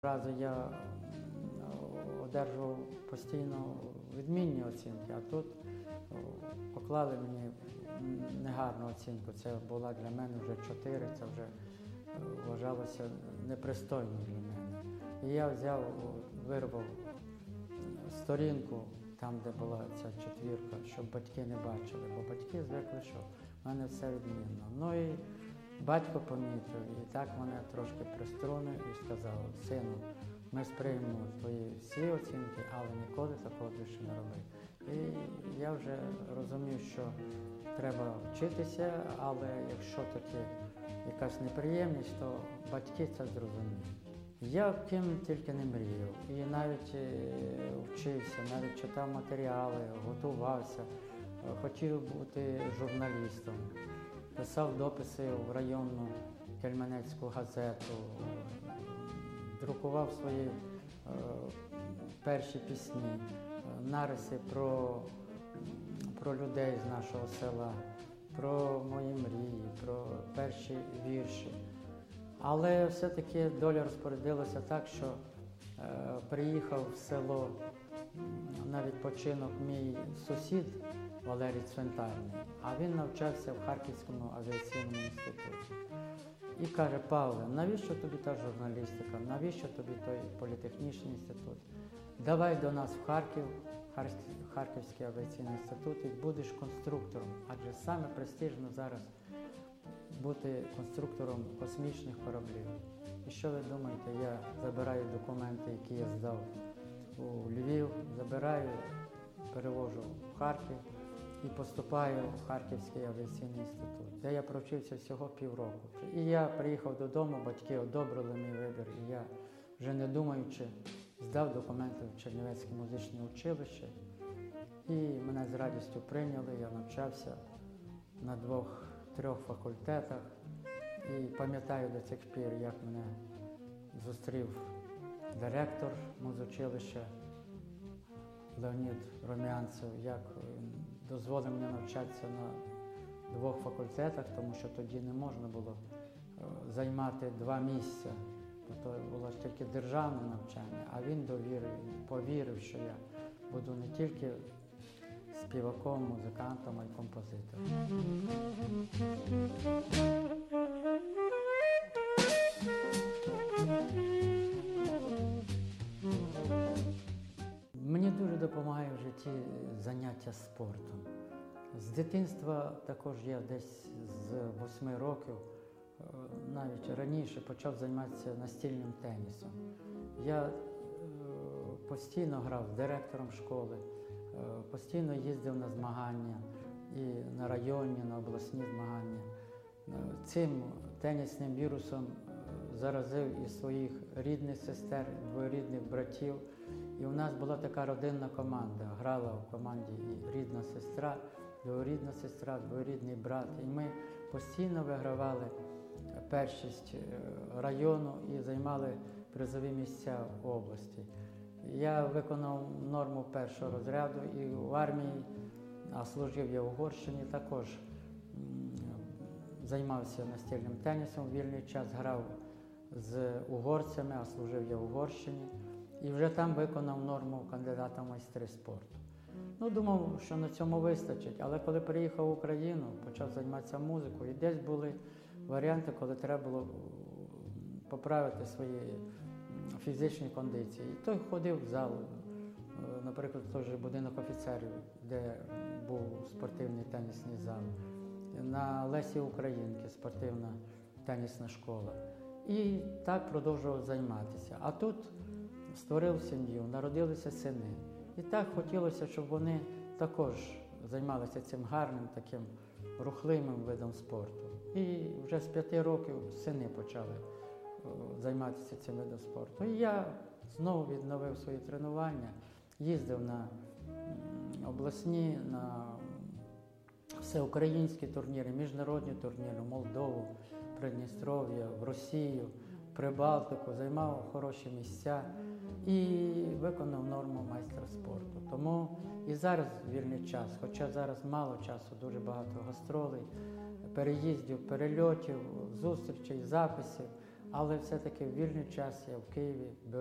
Разу я одержував постійно відмінні оцінки, а тут поклали мені негарну оцінку. Це була для мене вже 4, це вже вважалося непристойно для мене. І я взяв, вирвав сторінку, там, де була ця четвірка, щоб батьки не бачили, бо батьки звикли, що в мене все відмінно. Ну і батько помітив, і так мене трошки приструнив і сказав: сину, ми сприймемо твої всі оцінки, але ніколи такого більше не роби. І я вже розумів, що треба вчитися, але якщо таки якась неприємність, то батьки це зрозуміють. Я ким тільки не мріяв, і навіть вчився, навіть читав матеріали, готувався, хотів бути журналістом. Писав дописи в районну Кельменецьку газету, друкував свої перші пісні, нариси про людей з нашого села, про мої мрії, про перші вірші. Але все-таки доля розпорядилася так, що приїхав в село на відпочинок мій сусід Валерій Цвинтарний, а він навчався в Харківському авіаційному інституті. І каже: Павле, навіщо тобі та журналістика, навіщо тобі той політехнічний інститут? Давай до нас в Харків, Харківський авіаційний інститут, і будеш конструктором, адже саме престижно зараз бути конструктором космічних кораблів. І що ви думаєте, я забираю документи, які я здав у Львів, забираю, перевожу в Харків і поступаю в Харківський авіаційний інститут, де я провчився всього півроку. І я приїхав додому, батьки одобрили мій вибір, і я, вже не думаючи, здав документи в Чернівецьке музичне училище, і мене з радістю прийняли, я навчався на 2-3 факультетах. І пам'ятаю до цих пір, як мене зустрів директор музучилища Леонід Ромянцев, як він дозволив мені навчатися на 2 факультетах, тому що тоді не можна було займати 2 місця. То було ж тільки державне навчання, а він повірив, що я буду не тільки співаком, музикантом, а й композитором. Мені дуже допомагає в житті заняття спортом. З дитинства також я десь з 8 років, навіть раніше, почав займатися настільним тенісом. Я постійно грав з директором школи, постійно їздив на змагання, і на районні, на обласні змагання. Цим тенісним вірусом заразив і своїх рідних сестер, двоюрідних братів. І у нас була така родинна команда. Грала в команді і рідна сестра, двоюрідний брат. І ми постійно вигравали першість району і займали призові місця в області. Я виконав норму 1-го розряду і в армії, а служив я в Угорщині, також займався настільним тенісом в вільний час, грав з угорцями, а служив я в Угорщині. І вже там виконав норму кандидата в майстри спорту. Думав, що на цьому вистачить, але коли приїхав в Україну, почав займатися музикою, і десь були варіанти, коли треба було поправити свої фізичні кондиції. І той ходив в зал, наприклад, в той же будинок офіцерів, де був спортивний тенісний зал, на Лесі Українки спортивна тенісна школа. І так продовжував займатися. А тут створив сім'ю, народилися сини. І так хотілося, щоб вони також займалися цим гарним, таким рухливим видом спорту. І вже з 5 років сини почали займатися цим видом спорту. І я знову відновив свої тренування, їздив на обласні, на всеукраїнські турніри, міжнародні турніри, в Молдову, Придністров'я, в Росію, Прибалтику, займав хороші місця і виконав норму майстра спорту. Тому і зараз вільний час, хоча зараз мало часу, дуже багато гастролей, переїздів, перельотів, зустрічей, записів, але все-таки в вільний час я в Києві